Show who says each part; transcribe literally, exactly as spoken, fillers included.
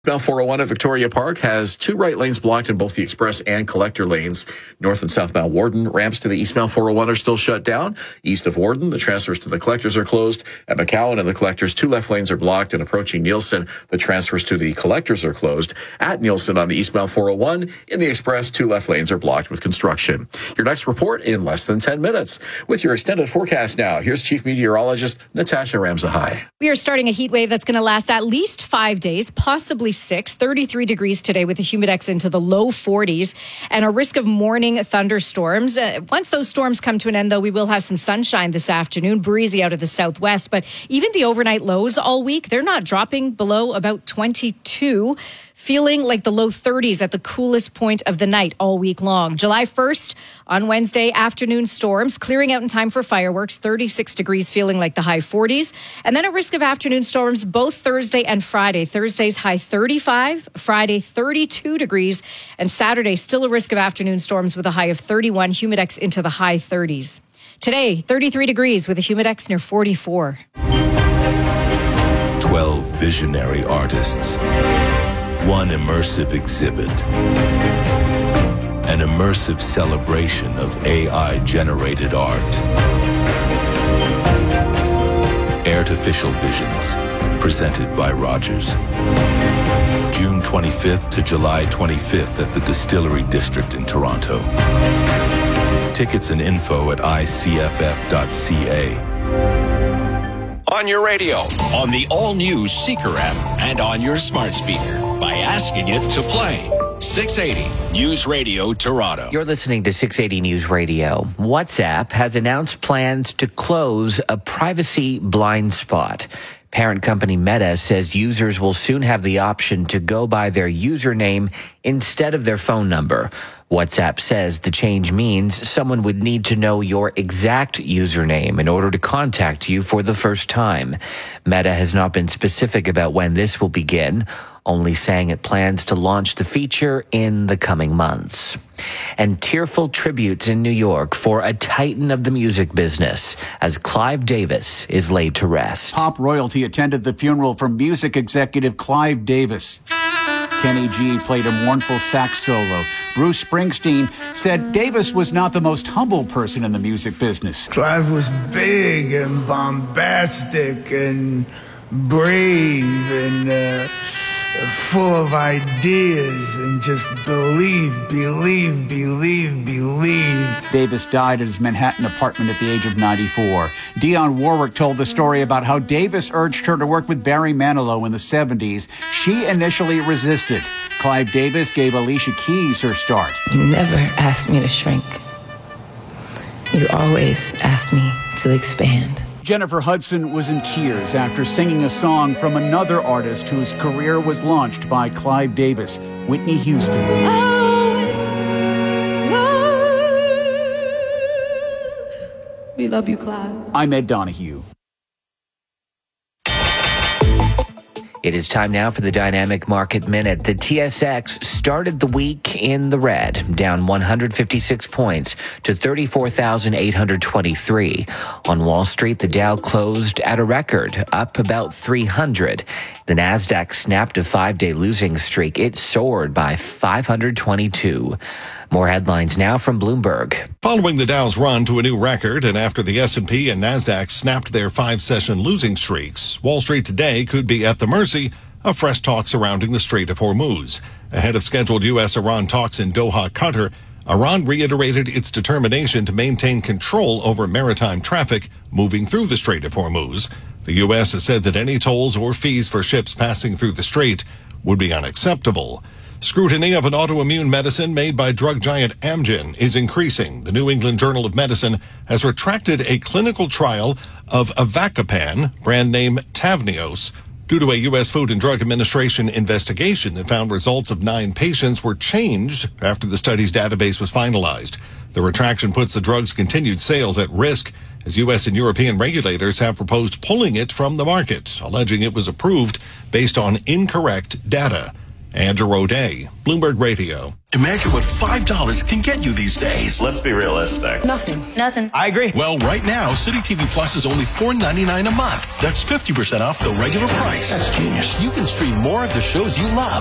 Speaker 1: Eastbound four oh one at Victoria Park has two right lanes blocked in both the express and collector lanes. North and southbound Warden ramps to the eastbound four oh one are still shut down. East of Warden, the transfers to the collectors are closed. At McCowan and the collectors, two left lanes are blocked, and approaching Nielsen, the transfers to the collectors are closed. At Nielsen on the eastbound four oh one, in the express, two left lanes are blocked with construction. Your next report in less than ten minutes. With your extended forecast now, here's Chief Meteorologist Natasha Ramzahai.
Speaker 2: We are starting a heat wave that's going to last at least five days, possibly six, thirty-three degrees today with the humidex into the low forties and a risk of morning thunderstorms. Uh, once those storms come to an end, though, we will have some sunshine this afternoon, breezy out of the southwest. But even the overnight lows all week, they're not dropping below about twenty-two. Feeling like the low thirties at the coolest point of the night all week long. July first, on Wednesday, afternoon storms, clearing out in time for fireworks, thirty-six degrees, feeling like the high forties. And then a risk of afternoon storms both Thursday and Friday. Thursday's high thirty-five, Friday thirty-two degrees, and Saturday still a risk of afternoon storms with a high of thirty-one, humidex into the high thirties. Today, thirty-three degrees with a humidex near forty-four.
Speaker 3: twelve visionary artists. One immersive exhibit. An immersive celebration of A I-generated art. Artificial Visions, presented by Rogers. June twenty-fifth to July twenty-fifth at the Distillery District in Toronto. Tickets and info at I C F F dot C A.
Speaker 4: On your radio, on the all-new Seeker app, and on your smart speaker by asking it to play. six eighty News Radio Toronto.
Speaker 5: You're listening to six eighty News Radio. WhatsApp has announced plans to close a privacy blind spot. Parent company Meta says users will soon have the option to go by their username instead of their phone number. WhatsApp says the change means someone would need to know your exact username in order to contact you for the first time. Meta has not been specific about when this will begin, only saying it plans to launch the feature in the coming months. And tearful tributes in New York for a titan of the music business as Clive Davis is laid to rest.
Speaker 6: Pop royalty attended the funeral for music executive Clive Davis. Kenny G played a mournful sax solo. Bruce Springsteen said Davis was not the most humble person in the music business.
Speaker 7: Clive was big and bombastic and brave and uh, full of ideas and just believe, believe, believe, believe.
Speaker 6: Davis died at his Manhattan apartment at the age of ninety-four. Dionne Warwick told the story about how Davis urged her to work with Barry Manilow in the seventies. She initially resisted. Clive Davis gave Alicia Keys her start.
Speaker 8: You never asked me to shrink. You always asked me to expand.
Speaker 6: Jennifer Hudson was in tears after singing a song from another artist whose career was launched by Clive Davis, Whitney Houston.
Speaker 8: We love you, Clive.
Speaker 6: I'm Ed Donahue.
Speaker 5: It is time now for the Dynamic Market Minute. The T S X started the week in the red, down one hundred fifty-six points to thirty-four thousand eight hundred twenty-three. On Wall Street, the Dow closed at a record, up about three hundred. The Nasdaq snapped a five-day losing streak. It soared by five hundred twenty-two. More headlines now from Bloomberg.
Speaker 9: Following the Dow's run to a new record and after the S and P and Nasdaq snapped their five-session losing streaks, Wall Street today could be at the mercy of fresh talk surrounding the Strait of Hormuz. Ahead of scheduled U S Iran talks in Doha, Qatar, Iran reiterated its determination to maintain control over maritime traffic moving through the Strait of Hormuz. The U S has said that any tolls or fees for ships passing through the strait would be unacceptable. Scrutiny of an autoimmune medicine made by drug giant Amgen is increasing. The New England Journal of Medicine has retracted a clinical trial of Avacopan, brand name Tavneos, due to a U S Food and Drug Administration investigation that found results of nine patients were changed after the study's database was finalized. The retraction puts the drug's continued sales at risk as U S and European regulators have proposed pulling it from the market, alleging it was approved based on incorrect data. Andrew O'Day, Bloomberg Radio.
Speaker 10: Imagine what five dollars can get you these days.
Speaker 11: Let's be realistic.
Speaker 12: Nothing. Nothing.
Speaker 10: I agree. Well, right now, City T V Plus is only four ninety-nine a month. That's fifty percent off the regular price.
Speaker 12: That's genius.
Speaker 10: You can stream more of the shows you love